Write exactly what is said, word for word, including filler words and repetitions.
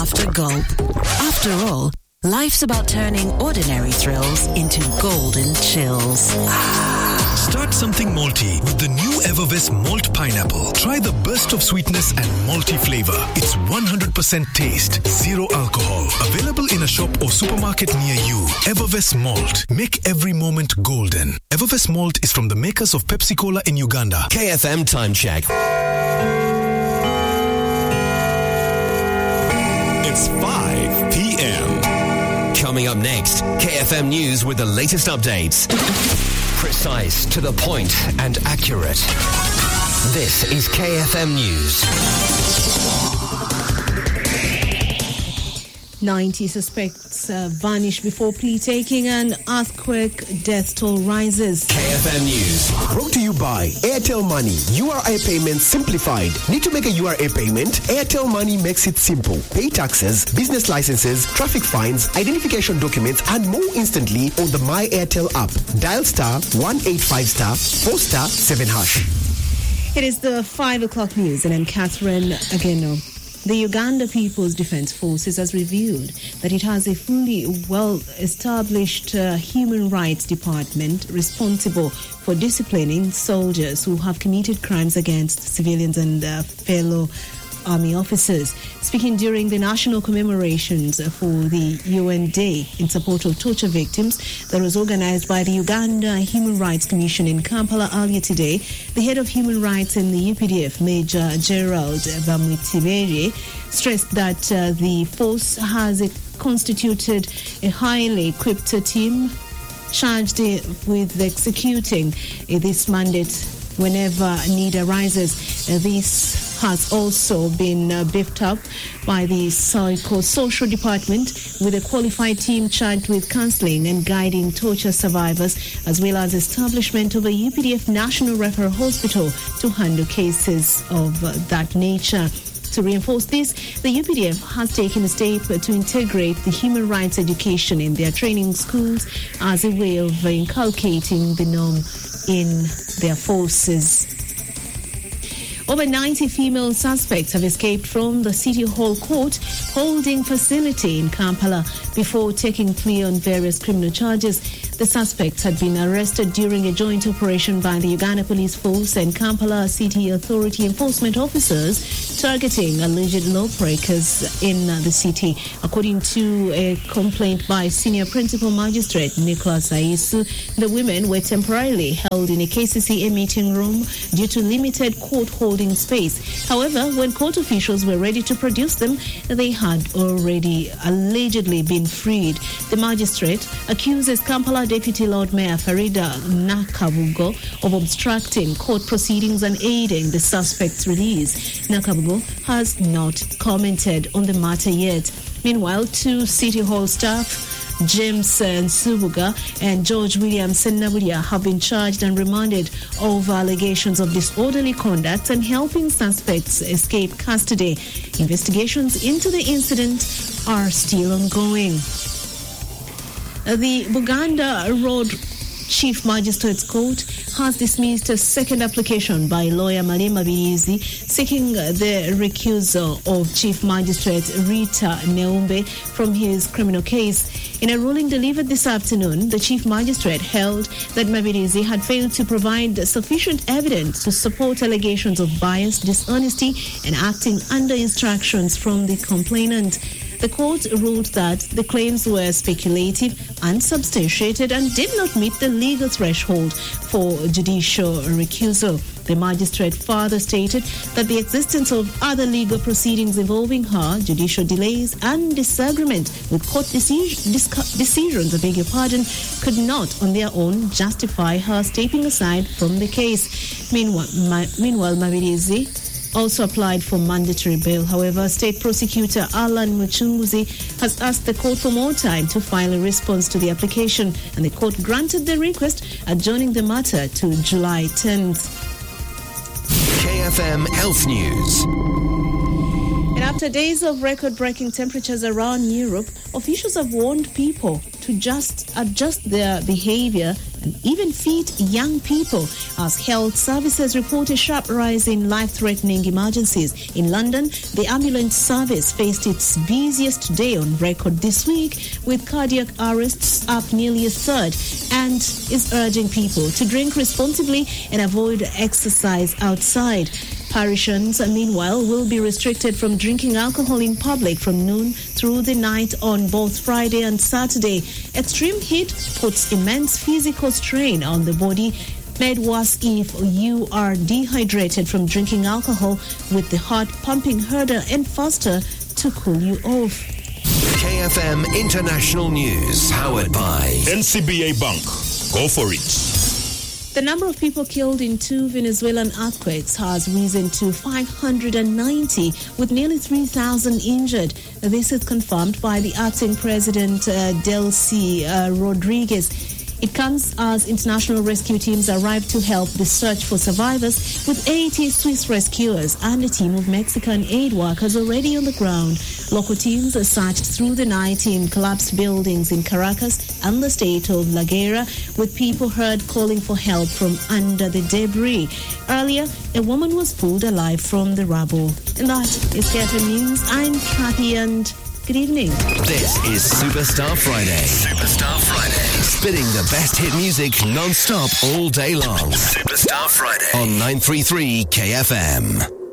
after gulp. After all, life's about turning ordinary thrills into golden chills. Start something malty with the new Evervest Malt Pineapple. Try the burst of sweetness and malty flavor. It's one hundred percent taste, zero alcohol. Available in a shop or supermarket near you. Evervest Malt. Make every moment golden. Evervest Malt is from the makers of Pepsi Cola in Uganda. K F M Time Check. It's five p.m. Coming up next, K F M News with the latest updates. Precise, to the point, and accurate. This is K F M News. ninety suspects uh, vanish before plea taking, and earthquake death toll rises. K F M News. Brought to you by Airtel Money. U R A payments simplified. Need to make a U R A payment? Airtel Money makes it simple. Pay taxes, business licenses, traffic fines, identification documents, and more instantly on the My Airtel app. Dial star one eight five star four star seven hash. It is the five o'clock news, and I'm Catherine Ageno. The Uganda People's Defence Forces has revealed that it has a fully well-established uh, human rights department responsible for disciplining soldiers who have committed crimes against civilians and uh, fellow army officers. Speaking during the national commemorations for the U N Day in support of torture victims that was organized by the Uganda Human Rights Commission in Kampala earlier today, the head of human rights in the U P D F, Major Gerald Bamwitibere, stressed that uh, the force has it constituted a highly equipped team charged with executing uh, this mandate whenever need arises. Uh, this has also been uh, beefed up by the psychosocial department with a qualified team charged with counseling and guiding torture survivors, as well as establishment of a U P D F National Referral Hospital to handle cases of uh, that nature. To reinforce this, the U P D F has taken a step to integrate the human rights education in their training schools as a way of inculcating the norm in their forces. Over ninety female suspects have escaped from the City Hall Court holding facility in Kampala before taking plea on various criminal charges. The suspects had been arrested during a joint operation by the Uganda Police Force and Kampala City Authority enforcement officers targeting alleged lawbreakers in the city. According to a complaint by Senior Principal Magistrate Nicholas Aisu, the women were temporarily held in a K C C A meeting room due to limited court holding space. However, when court officials were ready to produce them, they had already allegedly been freed. The magistrate accuses Kampala Deputy Lord Mayor Farida Nakabugo of obstructing court proceedings and aiding the suspect's release. Nakabugo has not commented on the matter yet. Meanwhile, two City Hall staff, James Nsubuga and George William Senabulia, have been charged and remanded over allegations of disorderly conduct and helping suspects escape custody. Investigations into the incident are still ongoing. The Buganda Road Chief Magistrates Court has dismissed a second application by lawyer Malema Birizi seeking the recusal of Chief Magistrate Rita Neumbe from his criminal case. In a ruling delivered this afternoon, the Chief Magistrate held that Mabirizi had failed to provide sufficient evidence to support allegations of bias, dishonesty, and acting under instructions from the complainant. The court ruled that the claims were speculative, unsubstantiated, and did not meet the legal threshold for judicial recusal. The magistrate further stated that the existence of other legal proceedings involving her, judicial delays, and disagreement with court decision, decisions, I beg your pardon, could not on their own justify her stepping aside from the case. Meanwhile, Ma- meanwhile Mabirizi also applied for mandatory bail. However, State Prosecutor Alan Muchunguzi has asked the court for more time to file a response to the application, and the court granted the request, adjourning the matter to July tenth. K F M Health News. And after days of record-breaking temperatures around Europe, officials have warned people to just adjust their behavior and even feed young people as health services report a sharp rise in life-threatening emergencies. In London, the ambulance service faced its busiest day on record this week, with cardiac arrests up nearly a third, and is urging people to drink responsibly and avoid exercise outside. Parisians, meanwhile, will be restricted from drinking alcohol in public from noon through the night on both Friday and Saturday. Extreme heat puts immense physical strain on the body, made worse if you are dehydrated from drinking alcohol, with the heart pumping harder and faster to cool you off. K F M International News, powered by N C B A Bank. Go for it. The number of people killed in two Venezuelan earthquakes has risen to five hundred ninety, with nearly three thousand injured. This is confirmed by the acting president, uh, Delcy uh, Rodriguez. It comes as international rescue teams arrive to help the search for survivors, with eighty Swiss rescuers and a team of Mexican aid workers already on the ground. Local teams are searched through the night in collapsed buildings in Caracas and the state of La Guaira, with people heard calling for help from under the debris. Earlier, a woman was pulled alive from the rubble. And that is K F M News. I'm Kathy, and good evening. This is Superstar Friday. Superstar Friday. Spinning the best hit music non-stop all day long. Superstar Friday on nine three three K F M.